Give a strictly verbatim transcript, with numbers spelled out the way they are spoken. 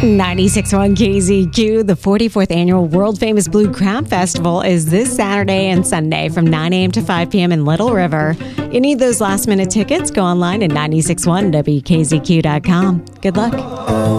ninety-six point one K Z Q, the forty-fourth annual World Famous Blue Crab Festival is this Saturday and Sunday from nine a.m. to five p.m. in Little River. You need those last minute tickets? Go online at nine six one W K Z Q dot com. Good luck.